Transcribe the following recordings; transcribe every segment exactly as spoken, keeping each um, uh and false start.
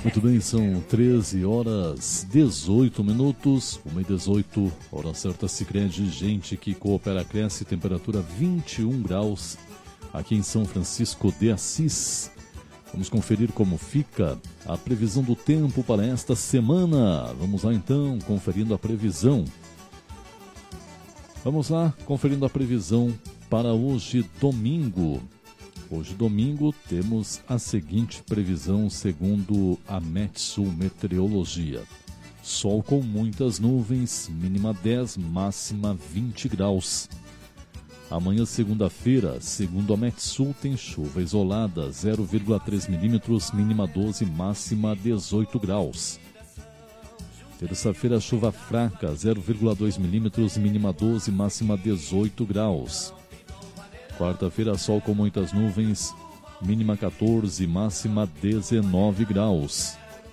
Muito bem, são treze horas dezoito minutos, uma e dezoito, hora certa. Sicredi, gente que coopera, cresce, temperatura vinte e um graus aqui em São Francisco de Assis. Vamos conferir como fica a previsão do tempo para esta semana. Vamos lá então, conferindo a previsão. Vamos lá, conferindo a previsão para hoje, domingo. Hoje, domingo, temos a seguinte previsão segundo a Metsul Meteorologia. Sol com muitas nuvens, mínima dez, máxima vinte graus. Amanhã, segunda-feira, segundo a Metsul, tem chuva isolada, zero vírgula três milímetros, mínima doze, máxima dezoito graus. Terça-feira, chuva fraca, zero vírgula dois milímetros, mínima doze, máxima dezoito graus. Quarta-feira, sol com muitas nuvens, mínima quatorze, máxima dezenove graus.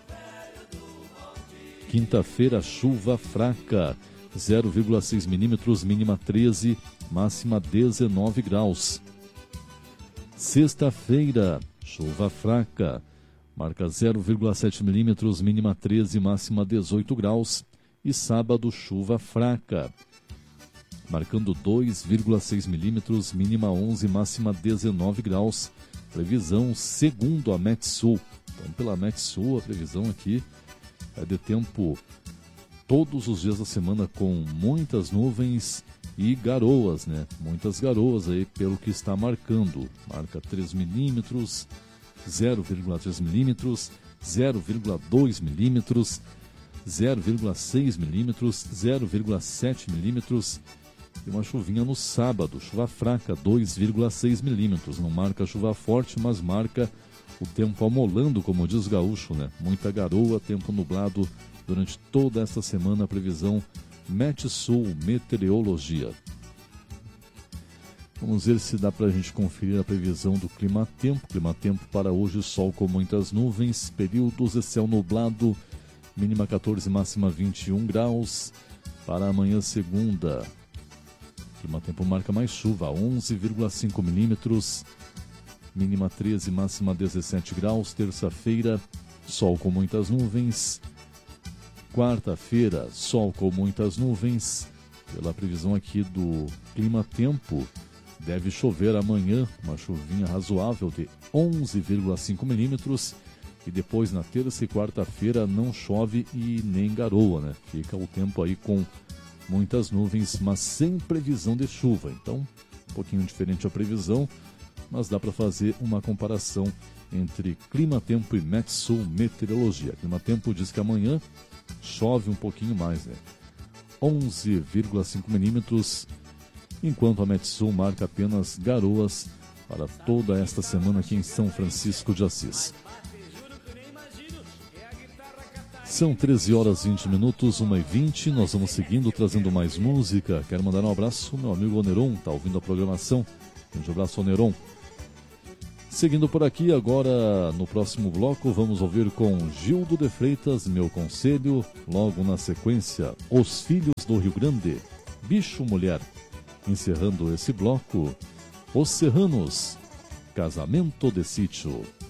Quinta-feira, chuva fraca, zero vírgula seis milímetros, mínima treze, máxima dezenove graus. Sexta-feira, chuva fraca, marca zero vírgula sete milímetros, mínima treze, máxima dezoito graus. E sábado, chuva fraca, marcando dois vírgula seis milímetros, mínima onze, máxima dezenove graus. Previsão segundo a Metsul. Então, pela Metsul, a previsão aqui é de tempo todos os dias da semana com muitas nuvens e garoas, né? Muitas garoas aí, pelo que está marcando. Marca três milímetros, zero vírgula três milímetros, zero vírgula dois milímetros, zero vírgula seis milímetros, zero vírgula sete milímetros. E uma chuvinha no sábado, chuva fraca, dois vírgula seis milímetros. Não marca chuva forte, mas marca o tempo amolando, como diz gaúcho, né? Muita garoa, tempo nublado durante toda esta semana. A previsão Metsul Meteorologia. Vamos ver se dá para a gente conferir a previsão do clima-tempo. Clima-tempo para hoje, sol com muitas nuvens, períodos de céu nublado, mínima quatorze, máxima vinte e um graus. Para amanhã, segunda, clima-tempo marca mais chuva, onze vírgula cinco milímetros, mínima treze, máxima dezessete graus. Terça-feira, sol com muitas nuvens. Quarta-feira, sol com muitas nuvens. Pela previsão aqui do clima-tempo, deve chover amanhã, uma chuvinha razoável de onze vírgula cinco milímetros. E depois, na terça e quarta-feira, não chove e nem garoa, né? Fica o tempo aí com muitas nuvens, mas sem previsão de chuva. Então, um pouquinho diferente a previsão, mas dá para fazer uma comparação entre clima-tempo e Metsul Meteorologia. Clima-tempo diz que amanhã chove um pouquinho mais, né? onze vírgula cinco milímetros, enquanto a Metsul marca apenas garoas para toda esta semana aqui em São Francisco de Assis. São treze horas e vinte minutos, uma e vinte. Nós vamos seguindo, trazendo mais música. Quero mandar um abraço ao meu amigo Oneron, está ouvindo a programação. Um abraço, Oneron. Seguindo por aqui, agora no próximo bloco, vamos ouvir com Gildo de Freitas, Meu Conselho. Logo na sequência, Os Filhos do Rio Grande, Bicho Mulher. Encerrando esse bloco, Os Serranos, Casamento de Sítio.